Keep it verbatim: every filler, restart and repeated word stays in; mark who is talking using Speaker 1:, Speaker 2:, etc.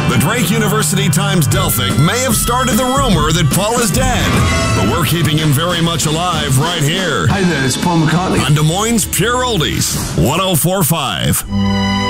Speaker 1: The Drake University Times-Delphic may have started the rumor that Paul is dead, but we're keeping him very much alive right here.
Speaker 2: Hi there, it's Paul McCartney.
Speaker 1: On Des Moines Pure Oldies, one oh four point five.